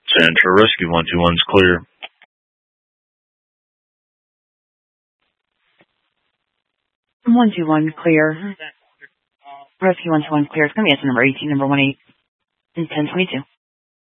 Central Rescue 121's clear. 121 clear. Rescue 121 clear. It's going to be at number 18, number 18, and 1022.